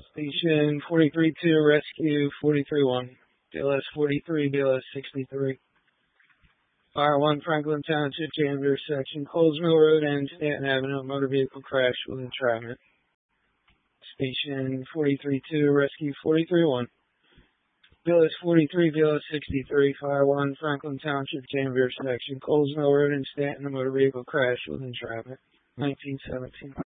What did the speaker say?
Station 43-2, Rescue 43-1, BLS 43, BLS 63. Fire 1, Franklin Township, Danvers section, Coles Mill Road and Stanton Avenue, motor vehicle crash with entrapment. Station 43-2, Rescue 43-1, BLS 43, BLS 63, Fire 1, Franklin Township, Danvers section, Coles Mill Road and Stanton, motor vehicle crash with entrapment. 1917.